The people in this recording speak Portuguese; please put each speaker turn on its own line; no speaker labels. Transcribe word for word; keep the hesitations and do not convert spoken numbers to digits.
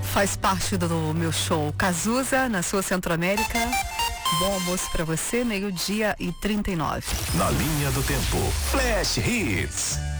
Faz parte do meu show Cazuza, na sua Centro-América. Bom almoço pra você, meio-dia e trinta e nove.
Na linha do tempo, Flash Hits.